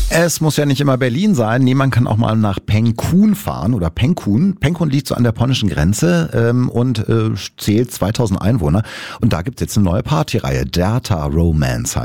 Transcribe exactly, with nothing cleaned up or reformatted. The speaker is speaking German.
Es muss ja nicht immer Berlin sein. Nee, man kann auch mal nach Pengkun fahren oder Pengkun. Pengkun liegt so an der polnischen Grenze ähm, und äh, zählt zweitausend Einwohner. Und da gibt's jetzt eine neue Partyreihe. Derta Romance heißt